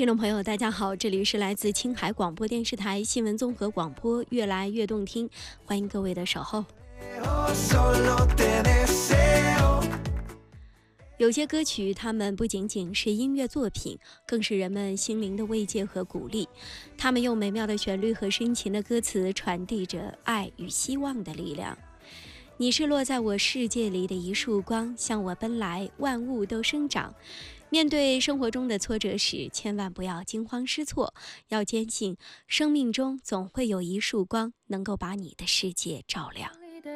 听众朋友，大家好，这里是来自青海广播电视台新闻综合广播，越来越动听，欢迎各位的守候。有些歌曲，它们不仅仅是音乐作品，更是人们心灵的慰藉和鼓励。它们用美妙的旋律和深情的歌词，传递着爱与希望的力量。你是落在我世界里的一束光，向我奔来，万物都生长。面对生活中的挫折时，千万不要惊慌失措，要坚信生命中总会有一束光能够把你的世界照亮。